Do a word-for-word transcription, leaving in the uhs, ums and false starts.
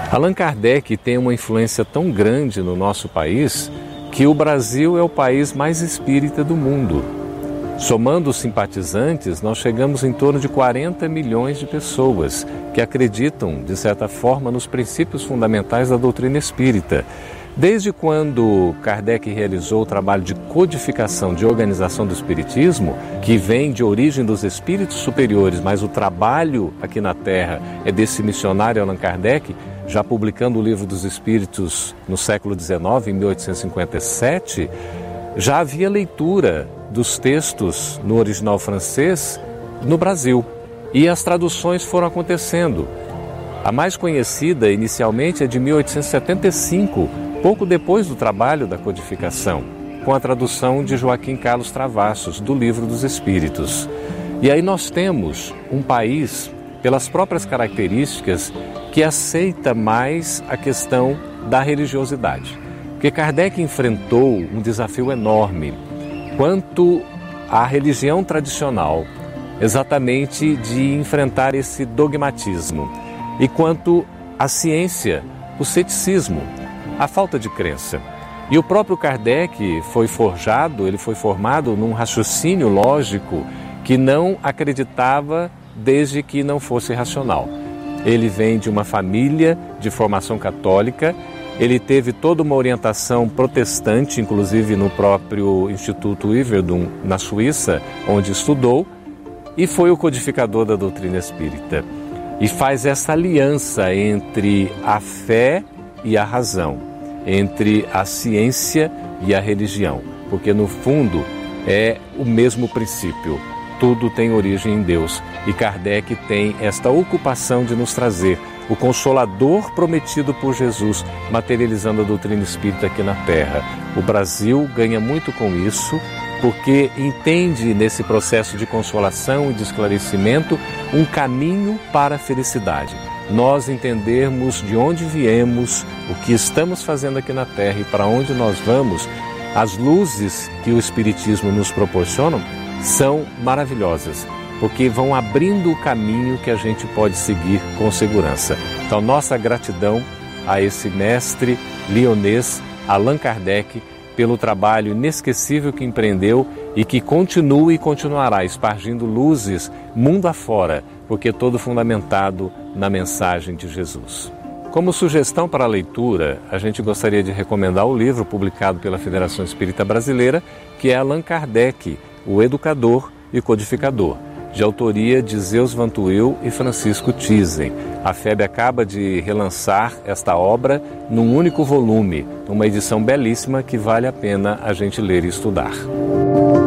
Allan Kardec tem uma influência tão grande no nosso país que o Brasil é o país mais espírita do mundo. Somando os simpatizantes, nós chegamos em torno de quarenta milhões de pessoas que acreditam, de certa forma, nos princípios fundamentais da doutrina espírita. Desde quando Kardec realizou o trabalho de codificação, de organização do Espiritismo, que vem de origem dos espíritos superiores, mas o trabalho aqui na Terra é desse missionário Allan Kardec, já publicando o Livro dos Espíritos no século dezenove, em mil oitocentos e cinquenta e sete, já havia leitura dos textos no original francês no Brasil. E as traduções foram acontecendo. A mais conhecida, inicialmente, é de mil oitocentos e setenta e cinco, pouco depois do trabalho da codificação, com a tradução de Joaquim Carlos Travassos, do Livro dos Espíritos. E aí nós temos um país, pelas próprias características, que aceita mais a questão da religiosidade. Porque Kardec enfrentou um desafio enorme quanto à religião tradicional, exatamente de enfrentar esse dogmatismo, e quanto à ciência, o ceticismo, a falta de crença. E o próprio Kardec foi forjado, ele foi formado num raciocínio lógico que não acreditava desde que não fosse racional. Ele vem de uma família de formação católica, ele teve toda uma orientação protestante, inclusive no próprio Instituto Yverdon, na Suíça, onde estudou, e foi o codificador da doutrina espírita. E faz essa aliança entre a fé e a razão, entre a ciência e a religião, porque no fundo é o mesmo princípio. Tudo tem origem em Deus, e Kardec tem esta ocupação de nos trazer o Consolador prometido por Jesus, materializando a doutrina espírita aqui na Terra. O Brasil ganha muito com isso, porque entende nesse processo de consolação e de esclarecimento um caminho para a felicidade. Nós entendermos de onde viemos, o que estamos fazendo aqui na Terra e para onde nós vamos, as luzes que o Espiritismo nos proporciona são maravilhosas, porque vão abrindo o caminho que a gente pode seguir com segurança. Então, nossa gratidão a esse mestre lyonês, Allan Kardec, pelo trabalho inesquecível que empreendeu e que continua e continuará espargindo luzes mundo afora, porque todo fundamentado na mensagem de Jesus. Como sugestão para a leitura, a gente gostaria de recomendar o livro publicado pela Federação Espírita Brasileira, que é Allan Kardec, o Educador e Codificador, de autoria de Zeus Van Tuyl e Francisco Thyssen. A F E B acaba de relançar esta obra num único volume, uma edição belíssima que vale a pena a gente ler e estudar.